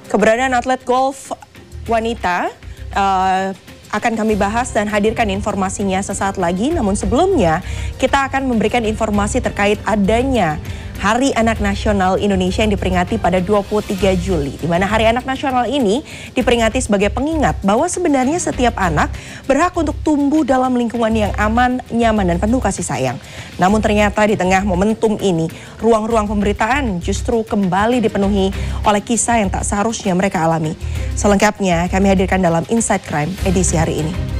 Keberadaan atlet golf wanita akan kami bahas dan hadirkan informasinya sesaat lagi. Namun sebelumnya kita akan memberikan informasi terkait adanya Hari Anak Nasional Indonesia yang diperingati pada 23 Juli. Di mana Hari Anak Nasional ini diperingati sebagai pengingat bahwa sebenarnya setiap anak berhak untuk tumbuh dalam lingkungan yang aman, nyaman, dan penuh kasih sayang. Namun ternyata di tengah momentum ini, ruang-ruang pemberitaan justru kembali dipenuhi oleh kisah yang tak seharusnya mereka alami. Selengkapnya kami hadirkan dalam Inside Crime edisi hari ini.